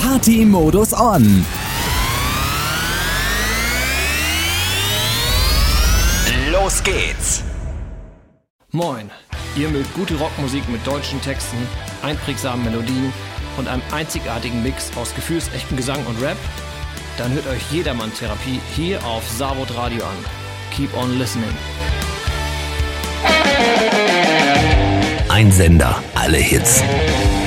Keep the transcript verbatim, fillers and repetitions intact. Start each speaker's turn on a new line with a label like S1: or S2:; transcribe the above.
S1: Party-Modus on. Los geht's.
S2: Moin, ihr mögt gute Rockmusik mit deutschen Texten, einprägsamen Melodien und einem einzigartigen Mix aus gefühlsechten Gesang und Rap? Dann hört euch Jedermann Therapie hier auf Savod Radio an. Keep on listening.
S1: Ein Sender, alle Hits.